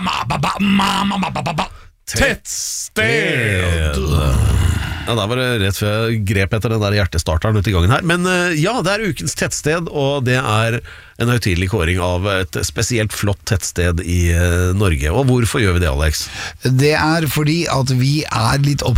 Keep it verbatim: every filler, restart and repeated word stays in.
Tettsted. Ja, da var det rett før jeg grep etter den der hjertestarteren ute i gangen her. Men ja, det er ukens tettsted, og det er en høytidelig kåring av et spesielt flott tettsted i Norge. Og hvorfor gjør vi det, Alex? Det er fordi at vi er litt opptatt